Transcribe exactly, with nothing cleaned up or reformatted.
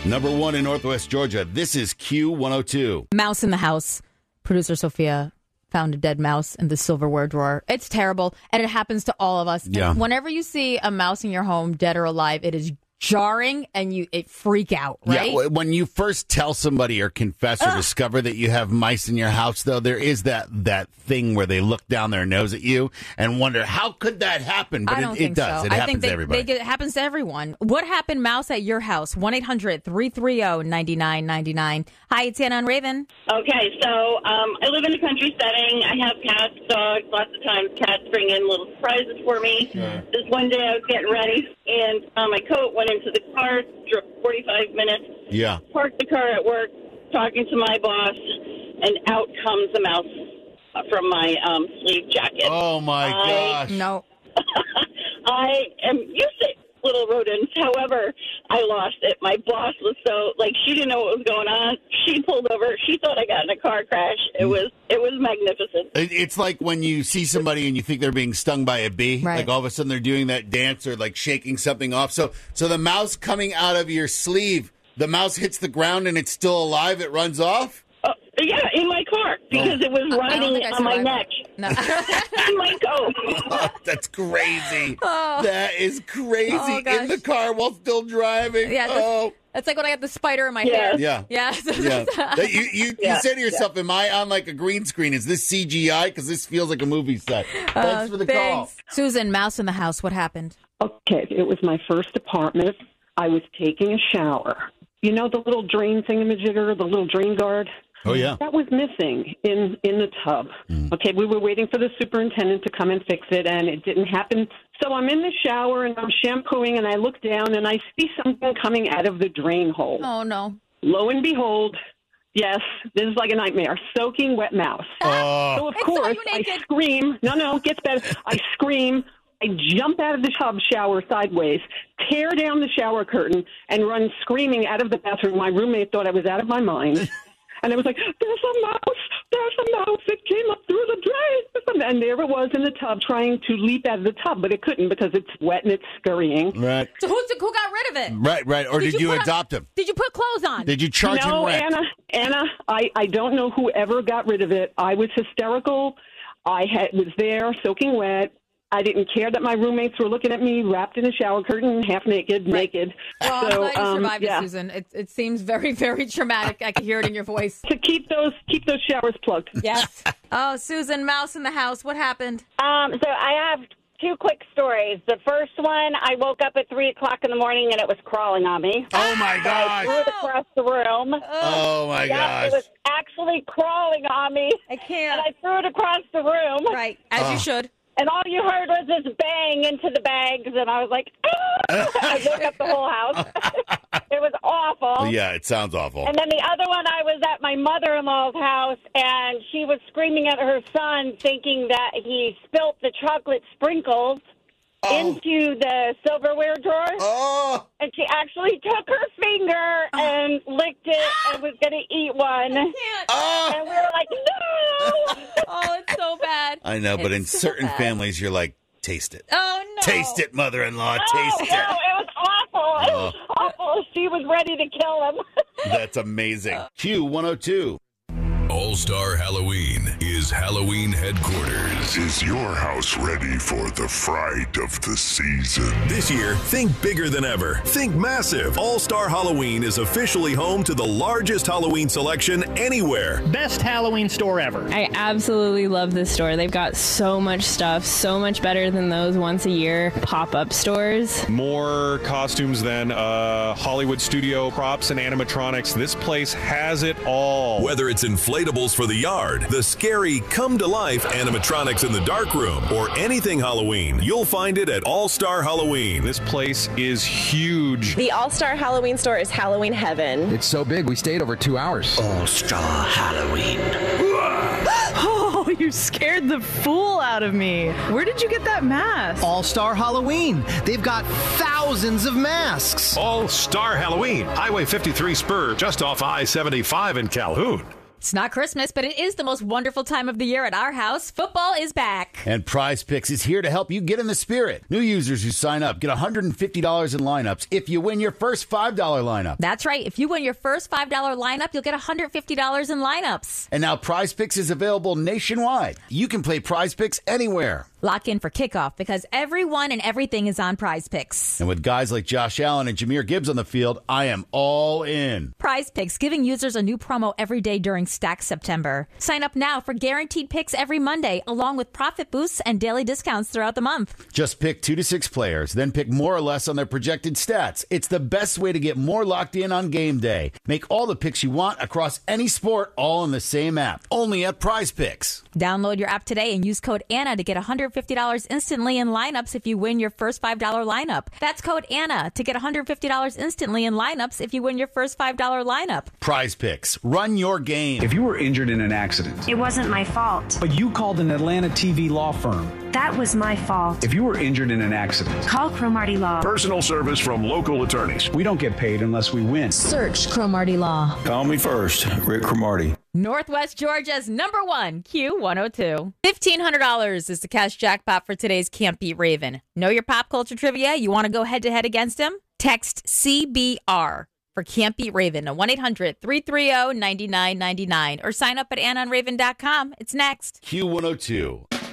Number one in Northwest Georgia. This is Q one oh two. Mouse in the house. Producer Sophia found a dead mouse in the silverware drawer. It's terrible, and it happens to all of us. Yeah. And whenever you see a mouse in your home, dead or alive, it is jarring, and you it freak out, right? Yeah, when you first tell somebody or confess or Ugh. discover that you have mice in your house, though, there is that that thing where they look down their nose at you and wonder, how could that happen? But I don't it, think it does. so. It I happens think they, to everybody. They get, it happens to everyone. What happened, mouse, at your house? one eight hundred three three zero nine nine nine nine. Hi, it's Anna and Raven. Okay, so um, I live in a country setting. I have cats, dogs. Lots of times cats bring in little surprises for me. Yeah. This one day I was getting ready, and uh, my coat went into the car, drove forty-five minutes, Yeah. parked the car at work, talking to my boss, and out comes a mouse from my um, sleeve jacket. Oh, my I- gosh. No. I am used to little rodents. However, I lost it. My boss was so, like, she didn't know what was going on. She pulled over. She thought I got in a car crash. It was it was magnificent. It- It's like when you see somebody and you think they're being stung by a bee. Right. Like all of a sudden they're doing that dance or like shaking something off. So, so the mouse coming out of your sleeve, the mouse hits the ground and it's still alive. It runs off. Uh, yeah, in my car, because Oh. it was I don't riding think I on my survived neck. that. No. In my coat. Oh, that's crazy. Oh. That is crazy. Oh, gosh. In the car while still driving. Yeah, that's, oh. that's like when I got the spider in my Yeah. hair. Yeah. Yeah. Yeah. That you you, Yeah. you say to yourself, am I on like a green screen? Is this C G I? Because this feels like a movie set. Thanks Uh, for the thanks. Susan, mouse in the house. What happened? Okay, it was my first apartment. I was taking a shower. You know the little drain thingamajigger, the little drain guard? call. Oh, yeah. That was missing in, in the tub. Okay, we were waiting for the superintendent to come and fix it, and it didn't happen. So I'm in the shower, and I'm shampooing, and I look down, and I see something coming out of the drain hole. Oh, no. Lo and behold, yes, this is like a nightmare, soaking wet mouse. Oh. So, of I saw course, you I naked. scream. No, no, it gets better. I scream. I jump out of the tub shower sideways, tear down the shower curtain, and run screaming out of the bathroom. My roommate thought I was out of my mind. And I was like, there's a mouse. There's a mouse. It came up through the drain. And there it was in the tub trying to leap out of the tub, but it couldn't because it's wet and it's scurrying. Right. So who's the, who got rid of it? Right, right. Or did, Did you you, put a- adopt him? Did you put clothes on? Did you charge no, him rent? Anna, Anna, I, I don't know whoever got rid of it. I was hysterical. I had was there soaking wet. I didn't care that my roommates were looking at me wrapped in a shower curtain, half naked, Right. naked. Well, so, I'm glad you um, survived yeah. it, Susan. It, it seems very, very traumatic. I can hear it in your voice. To keep those keep those showers plugged. Yes. Oh, Susan, mouse in the house. What happened? Um, so I have two quick stories. The first one, I woke up at three o'clock in the morning and it was crawling on me. Oh, my I threw gosh. it across the room. Oh, my yeah, gosh. it was actually crawling on me. I can't. And I threw it across the room. Right, as Oh. you should. And all you heard was this bang into the bags, and I was like, ah! I woke up the whole house. It was awful. Yeah, it sounds awful. And then the other one, I was at my mother-in-law's house, and she was screaming at her son, thinking that he spilt the chocolate sprinkles Oh. into the silverware drawer. Oh. And she actually took her finger and licked it and was going to eat one. Can't. Oh. And we were like, no! Oh, it's so bad. I know, but It's in so certain bad. families, you're like, taste it. Oh, no. Taste it, mother-in-law. No, Taste no, it. it was awful. It was Oh. awful. She was ready to kill him. That's amazing. Q one oh two. All-Star Halloween is Halloween headquarters. Is your house ready for the fright of the season? This year, think bigger than ever. Think massive. All-Star Halloween is officially home to the largest Halloween selection anywhere. Best Halloween store ever. I absolutely love this store. They've got so much stuff, so much better than those once a year pop-up stores. More costumes than uh, Hollywood studio props and animatronics. This place has it all. Whether it's inflatables for the yard, the scary come-to-life animatronics in the dark room, or anything Halloween, you'll find it at All-Star Halloween. This place is huge. The All-Star Halloween store is Halloween heaven. It's so big, we stayed over two hours. All-Star Halloween. Oh, you scared the fool out of me. Where did you get that mask? All-Star Halloween. They've got thousands of masks. All-Star Halloween. Highway fifty-three spur, just off I seventy-five in Calhoun. It's not Christmas, but it is the most wonderful time of the year at our house. Football is back. And Prize Picks is here to help you get in the spirit. New users who sign up get one hundred fifty dollars in lineups if you win your first five dollars lineup. That's right. If you win your first five dollars lineup, you'll get one hundred fifty dollars in lineups. And now Prize Picks is available nationwide. You can play Prize Picks anywhere. Lock in for kickoff because everyone and everything is on Prize Picks. And with guys like Josh Allen and Jahmyr Gibbs on the field, I am all in. Prize Picks, giving users a new promo every day during Stack September. Sign up now for guaranteed picks every Monday, along with profit boosts and daily discounts throughout the month. Just pick two to six players, then pick more or less on their projected stats. It's the best way to get more locked in on game day. Make all the picks you want across any sport, all in the same app. Only at Prize Picks. Download your app today and use code Anna to get one hundred fifty dollars instantly in lineups if you win your first five dollars lineup. That's code Anna to get one hundred fifty dollars instantly in lineups if you win your first five dollars lineup. Prize Picks. Run your game. If you were injured in an accident, it wasn't my fault. But you called an Atlanta T V law firm. That was my fault. If you were injured in an accident, call Cromartie Law. Personal service from local attorneys. We don't get paid unless we win. Search Cromartie Law. Call me first, Rick Cromartie. Northwest Georgia's number one, Q one oh two. fifteen hundred dollars is the cash jackpot for today's Can't Beat Raven. Know your pop culture trivia? You want to go head-to-head against him? Text C B R for Can't Beat Raven at one eight hundred three three zero nine nine nine nine or sign up at anna and raven dot com. It's next. Q one oh two.